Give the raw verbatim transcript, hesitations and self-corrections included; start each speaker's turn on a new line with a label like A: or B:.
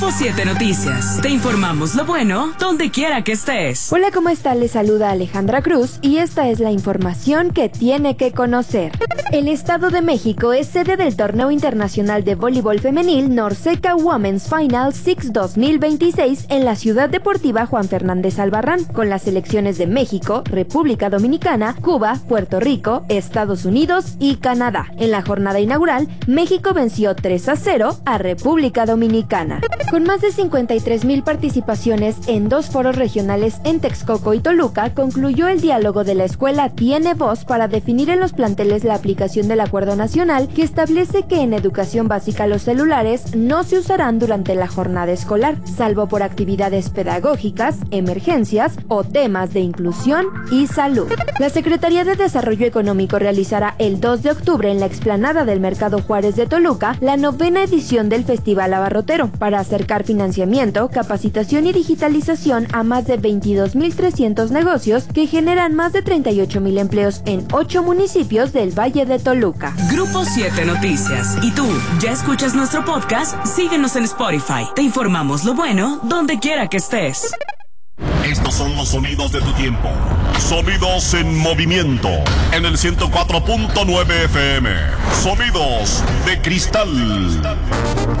A: Grupo siete Noticias. Te informamos lo bueno donde quiera que estés.
B: Hola, ¿cómo está? Les saluda Alejandra Cruz y esta es la información que tiene que conocer. El Estado de México es sede del Torneo Internacional de Voleibol Femenil Norseca Women's Final Six dos mil veintiséis en la Ciudad Deportiva Juan Fernández Albarrán, con las selecciones de México, República Dominicana, Cuba, Puerto Rico, Estados Unidos y Canadá. En la jornada inaugural, México venció tres a cero a República Dominicana. Con más de cincuenta y tres mil participaciones en dos foros regionales en Texcoco y Toluca, concluyó el diálogo de la escuela Tiene Voz para definir en los planteles la aplicación del Acuerdo Nacional que establece que en educación básica los celulares no se usarán durante la jornada escolar, salvo por actividades pedagógicas, emergencias o temas de inclusión y salud. La Secretaría de Desarrollo Económico realizará el dos de octubre en la explanada del Mercado Juárez de Toluca la novena edición del Festival Abarrotero para acercar financiamiento, capacitación y digitalización a más de veintidós mil trescientos negocios que generan más de treinta y ocho mil empleos en ocho municipios del Valle de Toluca.
A: Grupo siete Noticias. ¿Y tú, ya escuchas nuestro podcast? Síguenos en Spotify. Te informamos lo bueno donde quiera que estés.
C: Estos son los sonidos de tu tiempo. Sonidos en movimiento. En el ciento cuatro punto nueve F M. Sonidos de cristal.